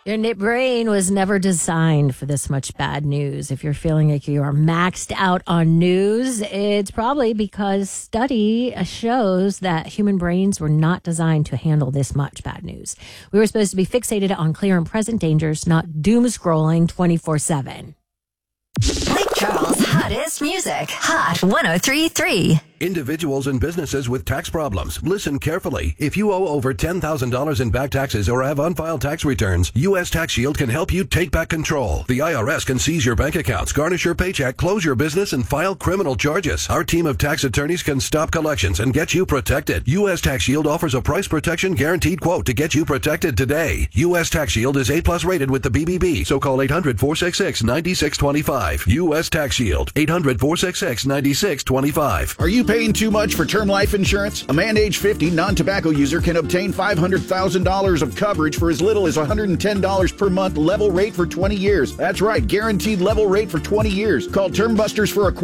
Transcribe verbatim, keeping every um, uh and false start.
Your n- brain was never designed for this much bad news. If you're feeling like you are maxed out on news, it's probably because study shows that human brains were not designed to handle this much bad news. We were supposed to be fixated on clear and present dangers, not doom scrolling twenty-four seven. Lake Charles' hottest music. Hot one oh three point three. Individuals and businesses with tax problems, listen carefully. If you owe over ten thousand dollars in back taxes or have unfiled tax returns, U S Tax Shield can help you take back control. The I R S can seize your bank accounts, garnish your paycheck, close your business, and file criminal charges. Our team of tax attorneys can stop collections and get you protected. U S Tax Shield offers a price protection guaranteed quote to get you protected today. U S Tax Shield is A plus rated with the B B B, so call eight hundred, four six six, nine six two five. U S Tax Shield, eight hundred, four six six, nine six two five. Are you paying too much for term life insurance? A man age fifty non-tobacco user can obtain five hundred thousand dollars of coverage for as little as one hundred ten dollars per month, level rate for twenty years. That's right, guaranteed level rate for twenty years. Call Term Busters for a quote